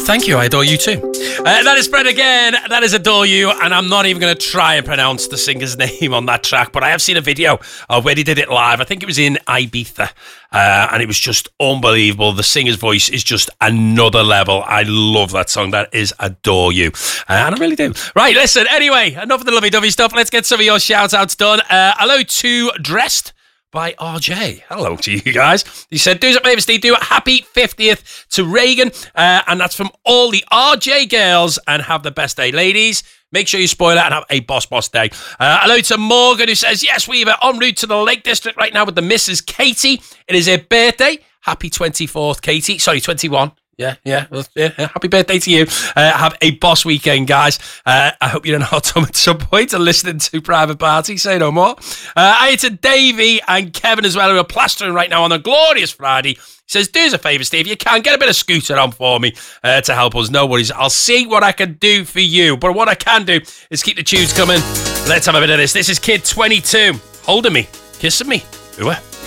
thank you. I adore you too. That is Fred again. That is Adore You. And I'm not even going to try and pronounce the singer's name on that track, but I have seen a video of when he did it live. I think it was in Ibiza. And it was just unbelievable. The singer's voice is just another level. I love that song. That is Adore You. And I really do. Right, listen. Anyway, enough of the lovey-dovey stuff. Let's get some of your shout-outs done. Hello to Dressed by RJ. Hello to you guys. He said, do us a favour, Steve, do a happy 50th to Reagan. And that's from all the RJ girls. And have the best day, ladies. Make sure you spoil it and have a boss day. Hello to Morgan, who says, yes, we're en route to the Lake District right now with the Mrs. Katie. It is her birthday. Happy 24th, Katie. Sorry, 21. Yeah. Happy birthday to you. Have a boss weekend, guys. I hope you're in a hot tub at some point and listening to Private Party. Say no more. Hi to Davey and Kevin as well, who are plastering right now on a glorious Friday. He says, do us a favour, Steve. You can get a bit of Scooter on for me to help us. No worries. I'll see what I can do for you. But what I can do is keep the tunes coming. Let's have a bit of this. This is Kid 22. Holding me. Kissing me. Ooh.